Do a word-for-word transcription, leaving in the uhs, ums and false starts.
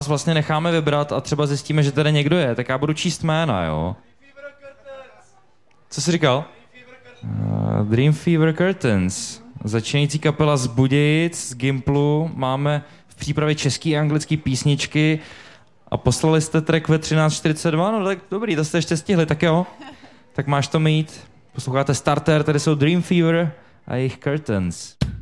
vlastně necháme vybrat a třeba zjistíme, že tady někdo je, tak já budu číst jména, jo? Co jsi říkal? Uh, Dream Fever Curtains. Začínající kapela z Budějic, z Gimplu. Máme v přípravě český a anglický písničky a poslali jste track ve třináct čtyřicet dva, no tak dobrý, to jste ještě stihli, tak jo. Tak máš to mít. Posloucháte Starter, tady jsou Dream Fever a jejich Curtains.